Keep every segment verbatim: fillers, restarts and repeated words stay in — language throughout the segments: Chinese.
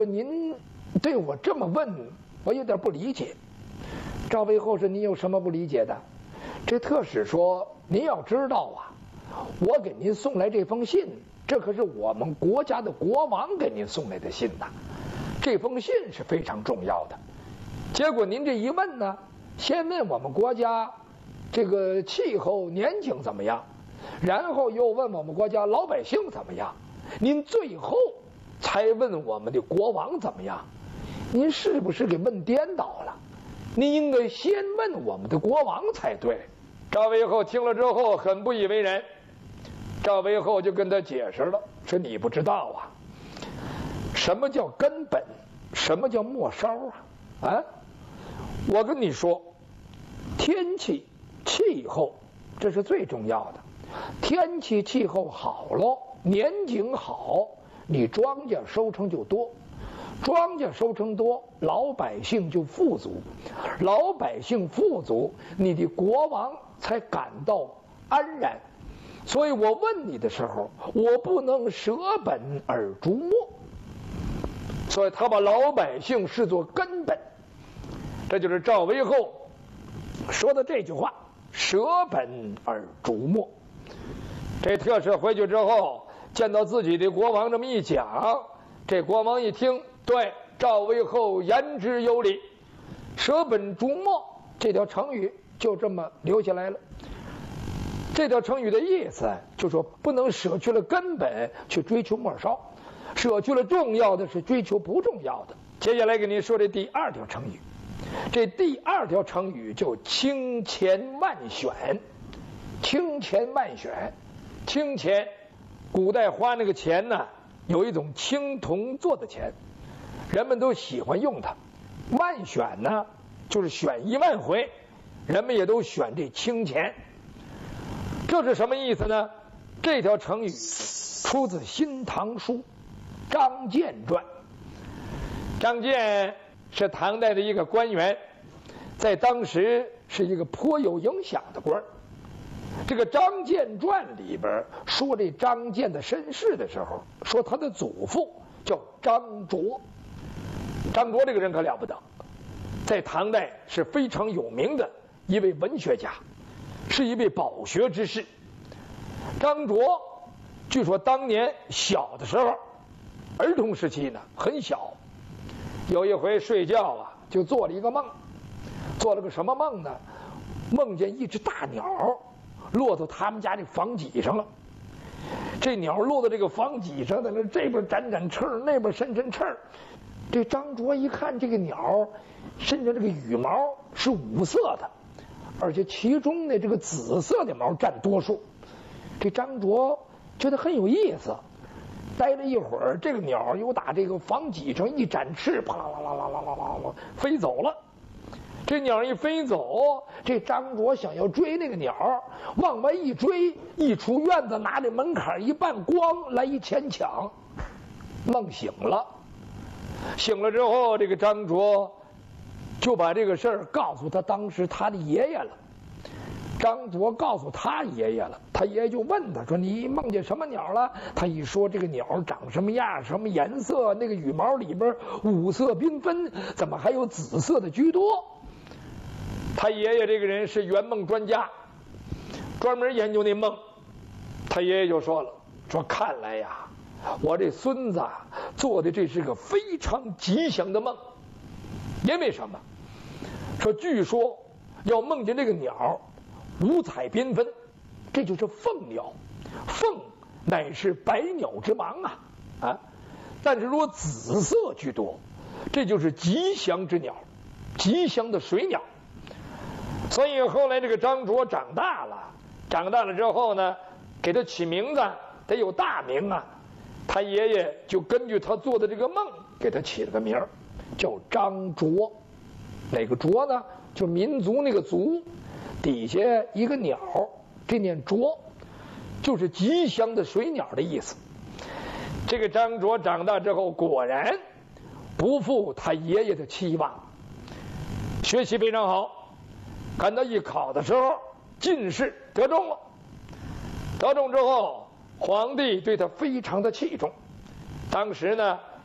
您对我这么问，我有点不理解。赵魏后说：“您有什么不理解的？”这特使说：“您要知道啊，我给您送来这封信，这可是我们国家的国王给您送来的信呐，这封信是非常重要的。结果您这一问呢，先问我们国家这个气候年景怎么样，然后又问我们国家老百姓怎么样，您最后才问我们的国王怎么样，您是不是给问颠倒了？您应该先问我们的国王才对。”赵魏后听了之后很不以为然，赵魏后就跟他解释了，说：“你不知道啊，什么叫根本，什么叫末梢啊？啊，我跟你说，天气、气候这是最重要的。天气气候好了，年景好，你庄稼收成就多，庄稼收成多，老百姓就富足，老百姓富足，你的国王才感到安然。所以我问你的时候，我不能舍本而逐末。”所以他把老百姓视作根本，这就是赵魏后说的这句话：“舍本而逐末。”这特使回去之后，见到自己的国王这么一讲，这国王一听，对，赵魏后言之有理，舍本逐末这条成语就这么留下来了。这条成语的意思就说，不能舍去了根本去追求末梢，舍去了重要的是追求不重要的。接下来给您说这第二条成语，这第二条成语叫清钱万选。清钱万选，清钱，古代花那个钱呢，有一种青铜做的钱，人们都喜欢用它。万选呢，就是选一万回，人们也都选这清钱。这是什么意思呢？这条成语出自《新唐书·张建传》。张建是唐代的一个官员，在当时是一个颇有影响的官。这个《张建传》里边说这张建的身世的时候，说他的祖父叫张卓。张卓这个人可了不得，在唐代是非常有名的一位文学家，是一位饱学之士。张卓据说当年小的时候，儿童时期呢很小，有一回睡觉啊，就做了一个梦，做了个什么梦呢？梦见一只大鸟落到他们家这房脊上了。这鸟落到这个房脊上，在那这边展展翅，那边伸伸翅。这张卓一看这个鸟身上这个羽毛是五色的，而且其中的这个紫色的毛占多数。这张卓觉得很有意思，待了一会儿，这个鸟又打这个房脊上一展翅，啪啦啦啦啦啦啦啦飞走了。这鸟一飞走，这张卓想要追那个鸟，往外一追，一出院子，拿着门槛一半光来一前抢，梦醒了。醒了之后，这个张卓就把这个事儿告诉他当时他的爷爷了。张卓告诉他爷爷了，他爷爷就问他说：“你梦见什么鸟了？”他一说这个鸟长什么样，什么颜色，那个羽毛里边五色缤纷，怎么还有紫色的居多？他爷爷这个人是圆梦专家，专门研究那梦。他爷爷就说了，说看来呀，我这孙子做的这是个非常吉祥的梦。因为什么？说据说要梦见这个鸟五彩缤纷，这就是凤鸟。凤乃是百鸟之王啊啊！但是如果紫色居多，这就是吉祥之鸟，吉祥的水鸟。所以后来这个张卓长大了，长大了之后呢，给他起名字得有大名啊。他爷爷就根据他做的这个梦，给他起了个名儿，叫张卓。哪个卓呢？就民族那个族，底下一个鸟，这念卓，就是吉祥的水鸟的意思。这个张卓长大之后，果然不负他爷爷的期望，学习非常好。赶到艺考的时候，进士得中了。得中之后，皇帝对他非常的器重。当时呢，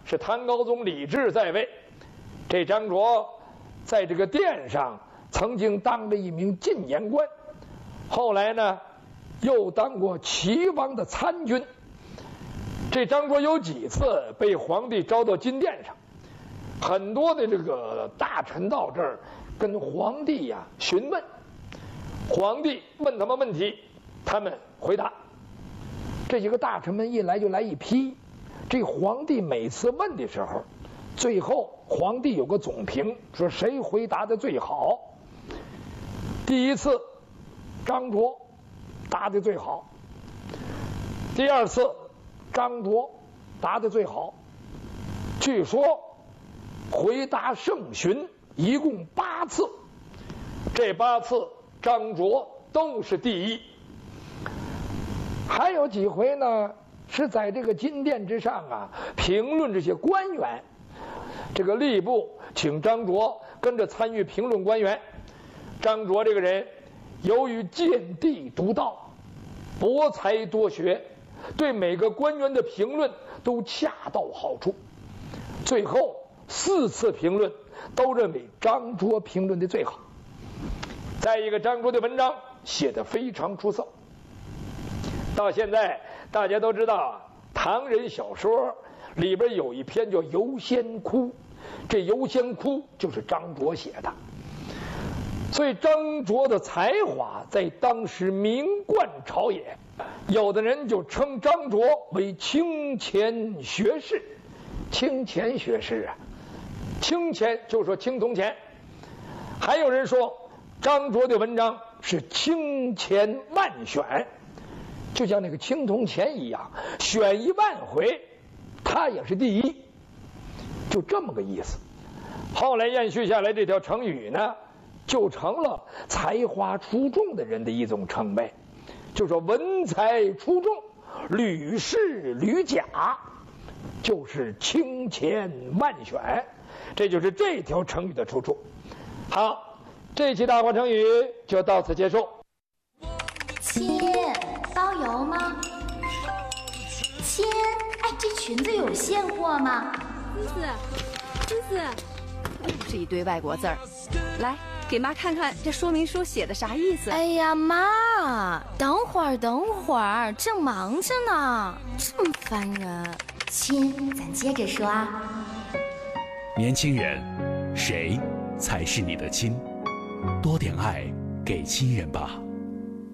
是唐高宗李治在位。这张卓在这个殿上曾经当了一名进言官，后来呢又当过齐王的参军。这张卓有几次被皇帝招到金殿上，很多的这个大臣到这儿跟皇帝呀、啊、询问，皇帝问他们问题，他们回答。这几个大臣们一来就来一批，这皇帝每次问的时候，最后皇帝有个总评，说谁回答的最好。第一次张卓答的最好，第二次张卓答的最好，据说回答圣询一共八次，这八次张卓都是第一。还有几回呢是在这个金殿之上啊评论这些官员，这个吏部请张卓跟着参与评论官员。张卓这个人由于见地独到，博才多学，对每个官员的评论都恰到好处，最后四次评论都认为张卓评论的最好。再一个，张卓的文章写得非常出色，到现在大家都知道唐人小说里边有一篇叫《游仙窟》，这《游仙窟》就是张卓写的，所以张卓的才华在当时名冠朝野，有的人就称张卓为清钱学士。清钱学士啊，清钱就说青铜钱，还有人说张卓的文章是清钱万选，就像那个青铜钱一样，选一万回他也是第一，就这么个意思。后来延续下来这条成语呢，就成了才华出众的人的一种称谓，就说文才出众，屡试屡甲，就是清钱万选，这就是这条成语的出处。好，这期大话成语就到此结束。 亲，包邮吗？亲，哎，这裙子有现货吗？ 思思，思思，又是一堆外国字儿，来给妈看看这说明书写的啥意思。 哎呀妈，等会儿等会儿，正忙着呢，这么烦人。亲，咱接着说啊。 年轻人，谁才是你的亲？多点爱给亲人吧。